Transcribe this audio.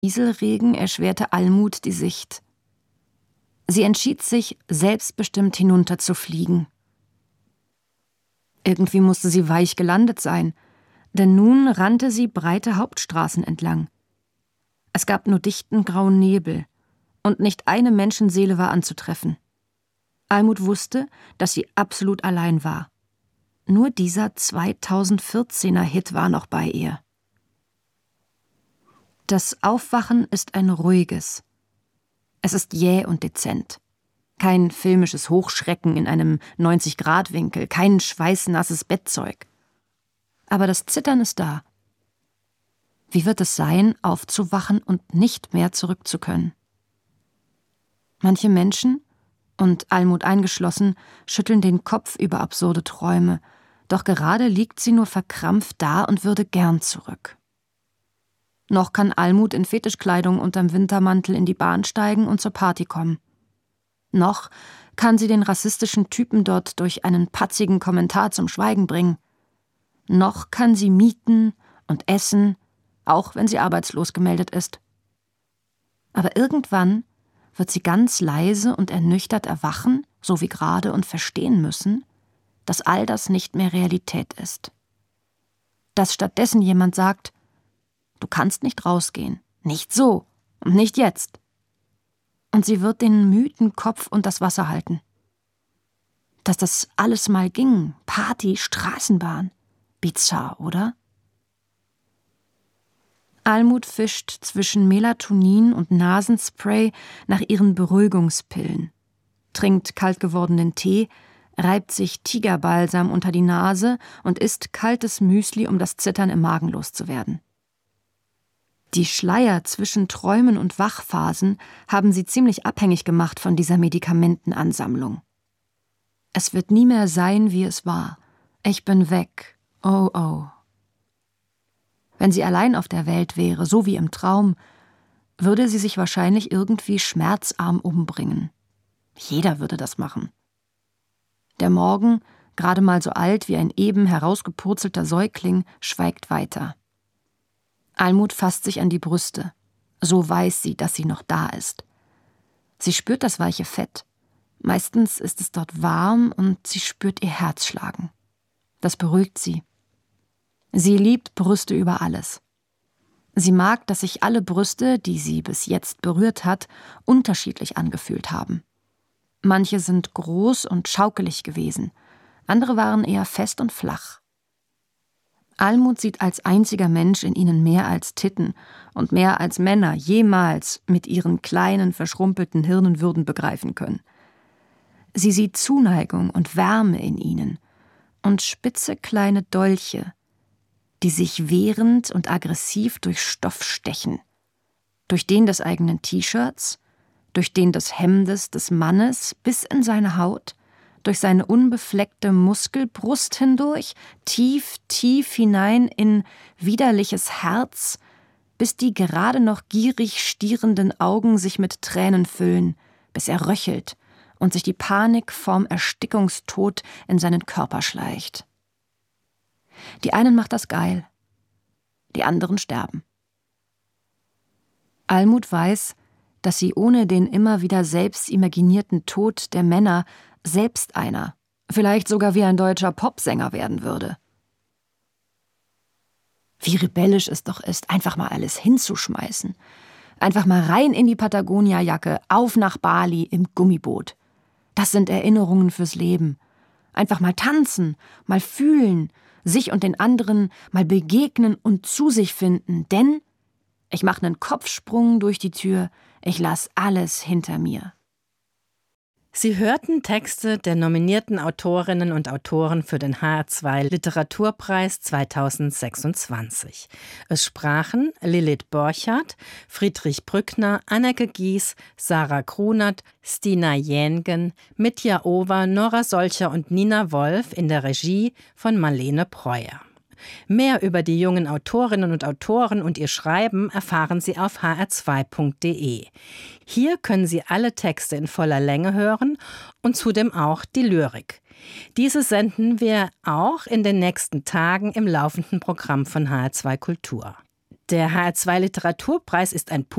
Nieselregen erschwerte Almut die Sicht. Sie entschied sich, selbstbestimmt hinunterzufliegen. Irgendwie musste sie weich gelandet sein, denn nun rannte sie breite Hauptstraßen entlang. Es gab nur dichten grauen Nebel, und nicht eine Menschenseele war anzutreffen. Almut wusste, dass sie absolut allein war. Nur dieser 2014er-Hit war noch bei ihr. Das Aufwachen ist ein ruhiges. Es ist jäh und dezent. Kein filmisches Hochschrecken in einem 90-Grad-Winkel, kein schweißnasses Bettzeug. Aber das Zittern ist da. Wie wird es sein, aufzuwachen und nicht mehr zurück zu können? Manche Menschen, und Almut eingeschlossen, schütteln den Kopf über absurde Träume, doch gerade liegt sie nur verkrampft da und würde gern zurück. Noch kann Almut in Fetischkleidung unterm Wintermantel in die Bahn steigen und zur Party kommen. Noch kann sie den rassistischen Typen dort durch einen patzigen Kommentar zum Schweigen bringen. Noch kann sie mieten und essen, auch wenn sie arbeitslos gemeldet ist. Aber irgendwann wird sie ganz leise und ernüchtert erwachen, so wie gerade, und verstehen müssen, dass all das nicht mehr Realität ist. Dass stattdessen jemand sagt: Du kannst nicht rausgehen, nicht so und nicht jetzt. Und sie wird den müden Kopf und das Wasser halten. Dass das alles mal ging, Party, Straßenbahn, bizarr, oder? Almut fischt zwischen Melatonin und Nasenspray nach ihren Beruhigungspillen, trinkt kalt gewordenen Tee, reibt sich Tigerbalsam unter die Nase und isst kaltes Müsli, um das Zittern im Magen loszuwerden. Die Schleier zwischen Träumen und Wachphasen haben sie ziemlich abhängig gemacht von dieser Medikamentenansammlung. Es wird nie mehr sein, wie es war. Ich bin weg. Oh, oh. Wenn sie allein auf der Welt wäre, so wie im Traum, würde sie sich wahrscheinlich irgendwie schmerzarm umbringen. Jeder würde das machen. Der Morgen, gerade mal so alt wie ein eben herausgepurzelter Säugling, schweigt weiter. Almut fasst sich an die Brüste. So weiß sie, dass sie noch da ist. Sie spürt das weiche Fett. Meistens ist es dort warm und sie spürt ihr Herz schlagen. Das beruhigt sie. Sie liebt Brüste über alles. Sie mag, dass sich alle Brüste, die sie bis jetzt berührt hat, unterschiedlich angefühlt haben. Manche sind groß und schaukelig gewesen, andere waren eher fest und flach. Almut sieht als einziger Mensch in ihnen mehr als Titten und mehr als Männer jemals mit ihren kleinen, verschrumpelten Hirnen würden begreifen können. Sie sieht Zuneigung und Wärme in ihnen und spitze kleine Dolche, die sich wehrend und aggressiv durch Stoff stechen. Durch den des eigenen T-Shirts, durch den des Hemdes des Mannes bis in seine Haut, durch seine unbefleckte Muskelbrust hindurch, tief, tief hinein in widerliches Herz, bis die gerade noch gierig stierenden Augen sich mit Tränen füllen, bis er röchelt und sich die Panik vorm Erstickungstod in seinen Körper schleicht. Die einen macht das geil, die anderen sterben. Almut weiß, dass sie ohne den immer wieder selbst imaginierten Tod der Männer selbst einer, vielleicht sogar wie ein deutscher Popsänger werden würde. Wie rebellisch es doch ist, einfach mal alles hinzuschmeißen. Einfach mal rein in die Patagonia-Jacke, auf nach Bali im Gummiboot. Das sind Erinnerungen fürs Leben. Einfach mal tanzen, mal fühlen, sich und den anderen mal begegnen und zu sich finden, denn ich mache einen Kopfsprung durch die Tür, ich lasse alles hinter mir. Sie hörten Texte der nominierten Autorinnen und Autoren für den HR2 Literaturpreis 2026. Es sprachen Lilith Borchardt, Friedrich Brückner, Anneke Gies, Sarah Grunert, Stina Jähngen, Mitja Over, Nora Solcher und Nina Wolf in der Regie von Marlene Breuer. Mehr über die jungen Autorinnen und Autoren und ihr Schreiben erfahren Sie auf hr2.de. Hier können Sie alle Texte in voller Länge hören und zudem auch die Lyrik. Diese senden wir auch in den nächsten Tagen im laufenden Programm von HR2 Kultur. Der HR2 Literaturpreis ist ein